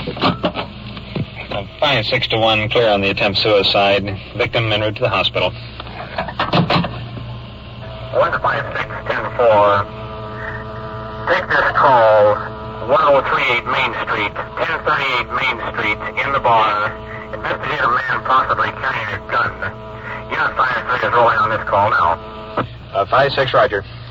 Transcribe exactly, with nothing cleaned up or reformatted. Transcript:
Uh, five six to one, clear on the attempt suicide. Victim en route to the hospital. one five six, ten four. Take this call, one oh three eight Main Street, ten thirty-eight Main Street, in the bar. Investigate a man possibly carrying a gun. Unit five three is rolling on this call now. Uh, five six, roger.